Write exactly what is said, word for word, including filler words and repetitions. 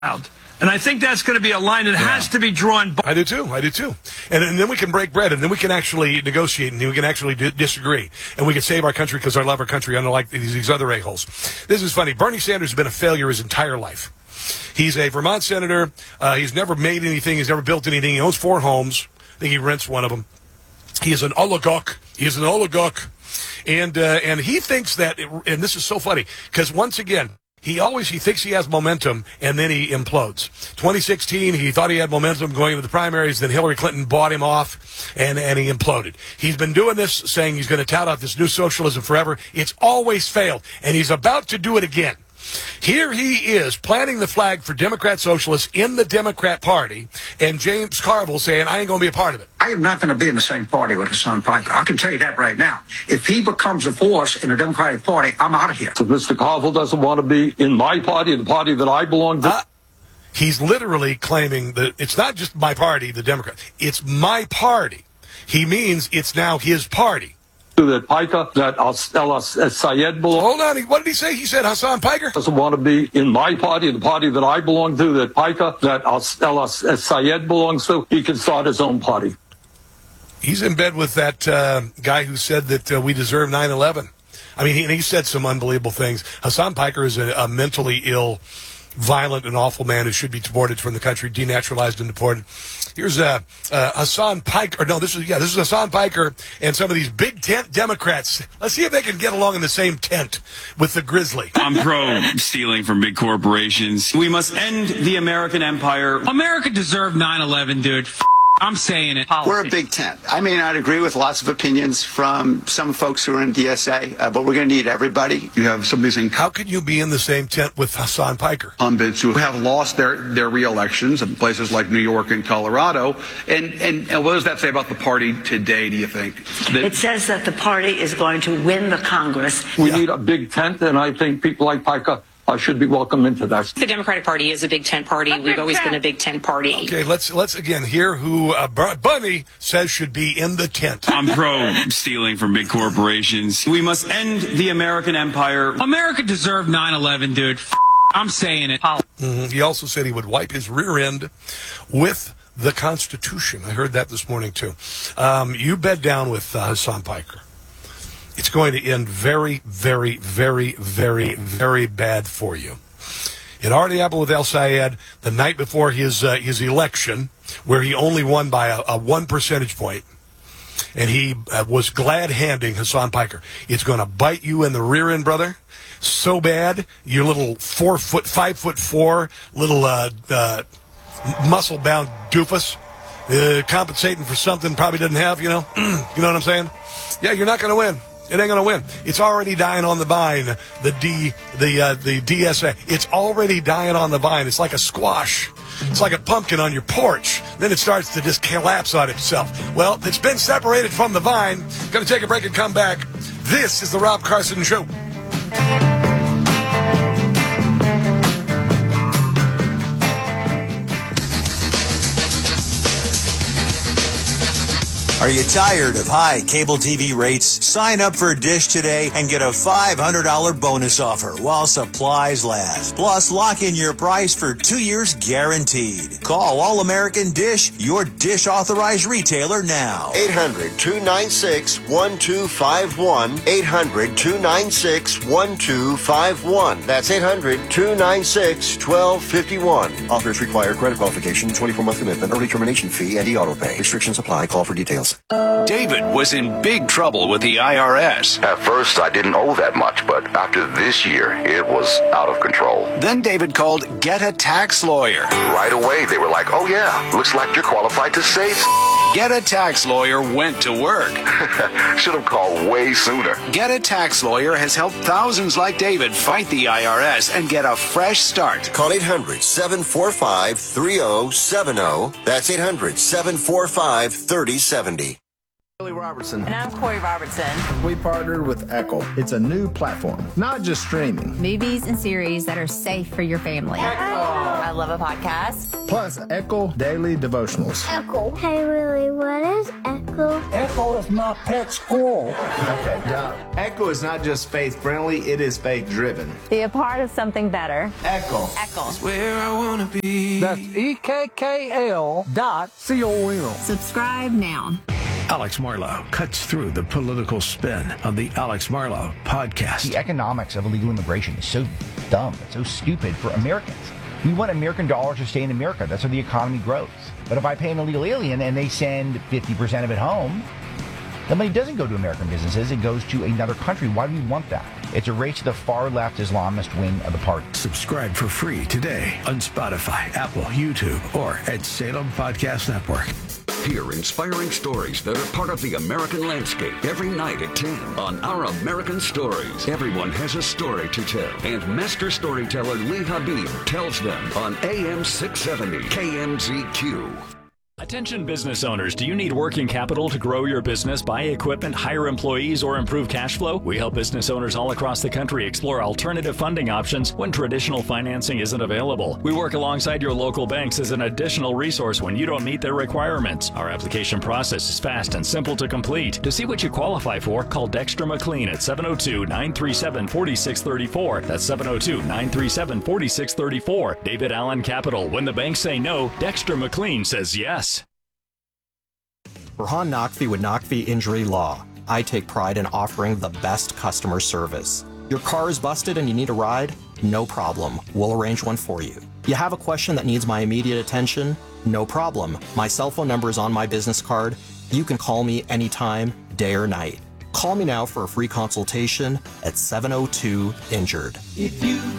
And I think that's going to be a line that yeah. has to be drawn. I do too. I do too. And, and then we can break bread, and then we can actually negotiate, and then we can actually d- disagree, and we can save our country because I love our country, unlike these, these other a-holes. This is funny. Bernie Sanders has been a failure his entire life. He's a Vermont senator. Uh, he's never made anything. He's never built anything. He owns four homes. I think he rents one of them. He is an oligarch. He is an oligarch, and uh, and he thinks that. It, and this is so funny because once again. He always, he thinks he has momentum, and then he implodes. twenty sixteen, he thought he had momentum going into the primaries, then Hillary Clinton bought him off, and, and he imploded. He's been doing this, saying he's going to tout out this new socialism forever. It's always failed, and he's about to do it again. Here he is planting the flag for Democrat socialists in the Democrat Party, and James Carville saying, I ain't going to be a part of it. I am not going to be in the same party with Hasan Piker. I can tell you that right now. If he becomes a force in the Democratic Party, I'm out of here. So Mister Carville doesn't want to be in my party, the party that I belong to? Uh, he's literally claiming that it's not just my party, the Democrat. It's my party. He means it's now his party. That Piker, that El Sayed belongs. Hold on, what did he say? He said Hasan Piker doesn't want to be in my party, the party that I belong to. That Piker, that El Sayed belongs to. He can start his own party. He's in bed with that uh, guy who said that uh, we deserve nine eleven. I mean, he, he said some unbelievable things. Hasan Piker is a, a mentally ill, violent, and awful man who should be deported from the country, denaturalized and deported. Here's uh, uh, Hasan Piker. Or no, this is yeah, this is Hasan Piker and some of these big tent Democrats. Let's see if they can get along in the same tent with the grizzly. I'm pro stealing from big corporations. We must end the American empire. America deserved nine eleven, dude. F- I'm saying it. We're a big tent. I may not agree with lots of opinions from some folks who are in D S A, uh, but we're going to need everybody. You have somebody saying, how can you be in the same tent with Hasan Piker? Pundits who have lost their, their re-elections in places like New York and Colorado. And, and, and what does that say about the party today, do you think? That it says that the party is going to win the Congress. We yeah. need a big tent, and I think people like Piker Uh, should be welcome into that. The Democratic Party is a big tent party. We've always been a big tent party. Okay, let's let's again hear who uh, Bunny says should be in the tent. I'm pro stealing from big corporations. We must end the American empire. America deserved nine eleven, dude. F- I'm saying it. Mm-hmm. He also said he would wipe his rear end with the Constitution. I heard that this morning too. Um, you bed down with uh, Hasan Piker. It's going to end very, very, very, very, very bad for you. It already happened with El Sayed the night before his uh, his election, where he only won by a, a one percentage point, and he uh, was glad-handing Hasan Piker. It's going to bite you in the rear end, brother, so bad. Your little four foot, five foot four, little uh, uh, muscle-bound doofus, uh, compensating for something probably doesn't have. You know, you know what I'm saying? Yeah, you're not going to win. It ain't gonna win. It's already dying on the vine. The D, the uh, the D S A. It's already dying on the vine. It's like a squash. It's like a pumpkin on your porch. Then it starts to just collapse on itself. Well, it's been separated from the vine. Gonna take a break and come back. This is the Rob Carson Show. Are you tired of high cable T V rates? Sign up for Dish today and get a five hundred dollars bonus offer while supplies last. Plus, lock in your price for two years guaranteed. Call All-American Dish, your Dish authorized retailer now. eight hundred, two nine six, one two five one. eight hundred, two nine six, one two five one. That's eight hundred, two nine six, one two five one. Offers require credit qualification, twenty-four month commitment, early termination fee, and e-auto pay. Restrictions apply. Call for details. David was in big trouble with the I R S. At first, I didn't owe that much, but after this year, it was out of control. Then David called Get a Tax Lawyer. Right away, they were like, oh yeah, looks like you're qualified to save. Get a Tax Lawyer went to work. Should have called way sooner. Get a Tax Lawyer has helped thousands like David fight the I R S and get a fresh start. Call eight hundred, seven four five, three oh seven oh. That's eight hundred, seven four five, three oh seven oh. Billy Robertson. And I'm Corey Robertson. We partnered with Echo. It's a new platform, not just streaming. Movies and series that are safe for your family. Echo. I love a podcast. Plus, Echo Daily Devotionals. Echo. Hey, Willie, what is Echo? Echo is my pet squirrel. Okay, now, Echo is not just faith-friendly, it is faith-driven. Be a part of something better. Echo. Echo. Where I want to be. That's E K K L dot C O M. Subscribe now. Alex Marlow cuts through the political spin of the Alex Marlow podcast. The economics of illegal immigration is so dumb, it's so stupid for Americans. We want American dollars to stay in America. That's how the economy grows. But if I pay an illegal alien and they send fifty percent of it home, the money doesn't go to American businesses. It goes to another country. Why do we want that? It's a race to the far-left Islamist wing of the party. Subscribe for free today on Spotify, Apple, YouTube, or at Salem Podcast Network. Hear inspiring stories that are part of the American landscape every night at ten on Our American Stories. Everyone has a story to tell, and master storyteller Lee Habib tells them on A M six seventy K M Z Q. Attention business owners, do you need working capital to grow your business, buy equipment, hire employees, or improve cash flow? We help business owners all across the country explore alternative funding options when traditional financing isn't available. We work alongside your local banks as an additional resource when you don't meet their requirements. Our application process is fast and simple to complete. To see what you qualify for, call Dexter McLean at seven oh two, nine three seven, four six three four. That's seven oh two, nine three seven, four six three four. David Allen Capital. When the banks say no, Dexter McLean says yes. Burhan Naqvi with Naqvi Injury Law. I take pride in offering the best customer service. Your car is busted and you need a ride? No problem. We'll arrange one for you. You have a question that needs my immediate attention? No problem. My cell phone number is on my business card. You can call me anytime, day or night. Call me now for a free consultation at seven oh two injured. If you